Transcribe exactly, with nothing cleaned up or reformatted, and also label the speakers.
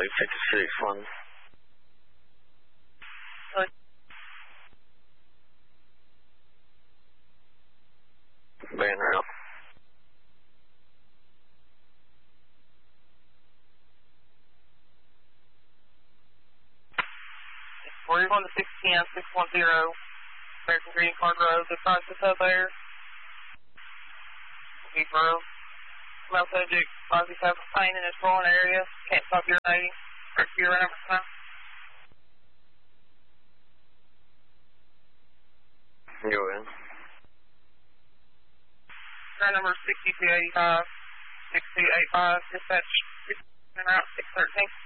Speaker 1: Charlie fifty-six, one. Van route.
Speaker 2: We're going to six ten, six one zero, American Green Card Road, the crisis up there. Be for male subject, obviously have pain in his groin area, can't stop urinating, rescue your number time.
Speaker 1: Go in.
Speaker 2: Our number is sixty-two eighty-five, sixty-two eighty-five, dispatch, route six thirteen.